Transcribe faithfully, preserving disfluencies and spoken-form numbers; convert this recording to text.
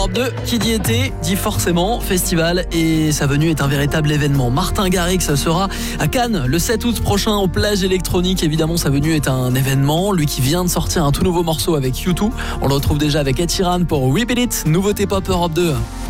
Europe deux, qui dit été, dit forcément festival et sa venue est un véritable événement. Martin Garrix sera à Cannes le sept août prochain aux plages électroniques. Évidemment, sa venue est un événement. Lui qui vient de sortir un tout nouveau morceau avec U deux. On le retrouve déjà avec Ed Sheeran pour We Beat It, nouveauté pop Europe deux.